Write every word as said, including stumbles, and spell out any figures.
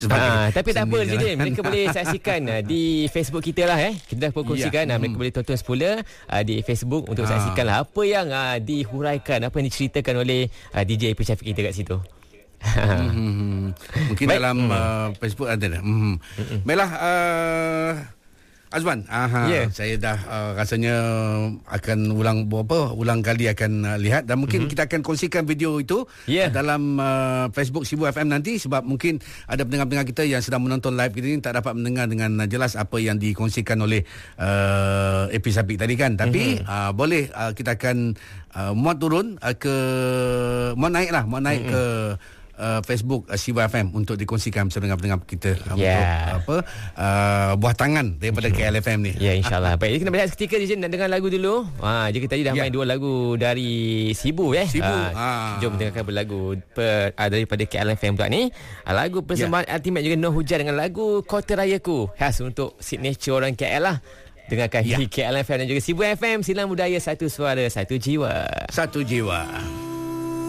Ha, tapi tak apa jadi mereka boleh saksikan uh, di Facebook kita lah eh. Kita dah kongsikan ya. uh, mereka hmm. boleh tonton semula uh, di Facebook untuk ha. saksikan lah apa yang uh, dihuraikan, apa yang diceritakan oleh uh, D J Ipin Syafiq kita kat situ. hmm. Mungkin Baik. dalam hmm. uh, Facebook ada dah. Hmm. Hmm. Baiklah uh, Azwan, aha, yeah. saya dah uh, rasanya akan ulang berapa ulang kali akan uh, lihat dan mungkin mm-hmm. kita akan kongsikan video itu yeah. uh, dalam uh, Facebook Sibu F M nanti, sebab mungkin ada pendengar-pendengar kita yang sedang menonton live kita ni tak dapat mendengar dengan uh, jelas apa yang dikongsikan oleh uh, Ipin Syafiq tadi kan. Tapi mm-hmm. uh, boleh uh, kita akan uh, muat turun uh, ke muat naik lah, muat naik mm-hmm. ke Uh, Facebook uh, Sibu F M untuk dikongsikan bersama dengan pendengar kita uh, yeah. untuk apa uh, buah tangan daripada K L F M ni. Ya, yeah, insyaAllah. Baik, kita berehat seketika je nak dengar lagu dulu. Ha, je kita tadi dah yeah. main dua lagu dari Sibu eh. Sibu. Ha, ha. Jom dengarkan berlagu per, uh, daripada K L F M pula ni. Uh, lagu persembahan yeah. Ultimate juga Noh Hujan dengan lagu Kota Rayaku. Khas untuk signature orang K L lah. Dengarkan yeah. di K L F M dan juga Sibu F M, Silang Budaya, satu suara, satu jiwa. Satu jiwa.